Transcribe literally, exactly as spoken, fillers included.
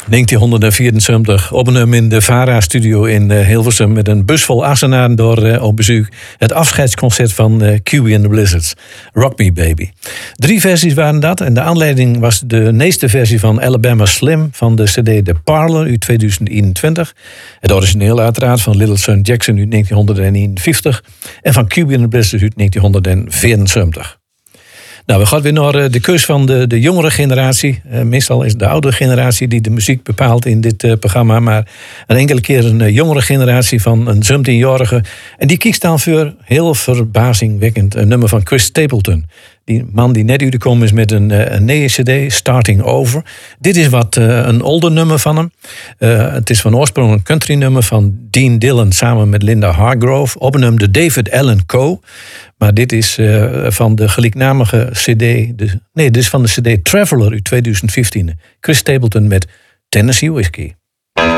negentienhonderdvierenzeventig opgenomen in de VARA-studio in uh, Hilversum met een bus vol Assenaren door uh, op bezoek. Het afscheidsconcert van uh, Q B and the Blizzards, Rock Me Baby. Drie versies waren dat en de aanleiding was de eerste versie van Alabama Slim van de cd The Parlor uit tweeduizend eenentwintig. Het origineel uiteraard van Little Son Jackson uit negentienhonderdeenenvijftig en van Q B and the Blizzards uit negentienhonderdvierenzeventig. Nou, we gaan weer naar de keus van de, de jongere generatie. Uh, meestal is het de oudere generatie die de muziek bepaalt in dit uh, programma. Maar een enkele keer een uh, jongere generatie van een zeventienjarige. En die kiest dan voor heel verbazingwekkend een nummer van Chris Stapleton. Die man die net uitgekomen is met een, uh, een nieuwe cd, Starting Over. Dit is wat uh, een older nummer van hem. Uh, het is van oorsprong een country nummer van Dean Dillon samen met Linda Hargrove. Opgenomen door David Allen Coe. Maar dit is uh, van de gelijknamige cd. De, nee, dit is van de cd Traveler uit tweeduizend vijftien. Chris Stapleton met Tennessee Whiskey.